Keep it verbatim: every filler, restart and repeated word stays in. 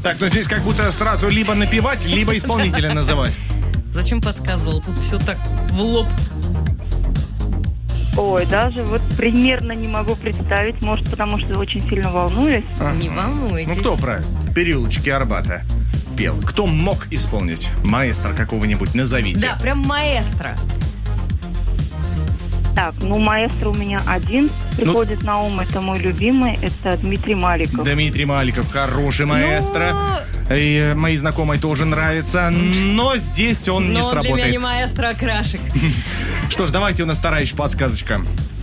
Так, ну здесь как будто сразу либо напевать, либо исполнителя называть. Зачем подсказывал? Тут все так в лоб. Ой, даже вот примерно не могу представить. Может, потому что очень сильно волнуюсь. Ага. Не волнуйтесь. Ну кто про переулочки Арбата пел? Кто мог исполнить? Маэстро какого-нибудь назовите. Да, прям маэстро. Так, ну, маэстро у меня один приходит ну... на ум. Это мой любимый. Это Дмитрий Маликов. Дмитрий Маликов, хороший маэстро. Но... И моей знакомой тоже нравится. Но здесь он но не сработает. Но для меня не маэстро, а Крашик. Что ж, давайте у нас вторая еще подсказочка.